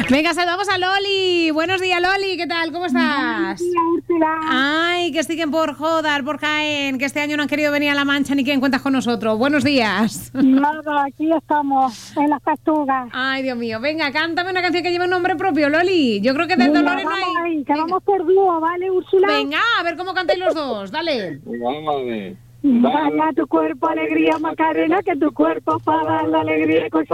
Venga, saludamos a Loli. Buenos días, Loli. ¿Qué tal? ¿Cómo estás? Ay, que siguen por Jodar, por Jaén, que este año no han querido venir a La Mancha ni quieren cuentas con nosotros. Buenos días. Nada, aquí estamos, en las Tortugas. Ay, Dios mío. Venga, cántame una canción que lleve un nombre propio, Loli. Yo creo que de Dolores no hay. Que vamos por dúo, ¿vale, Úrsula? Venga, a ver cómo cantáis los dos. Dale. Vamos a ver. Dale a tu cuerpo alegría, Macarena, que tu cuerpo para dar la alegría.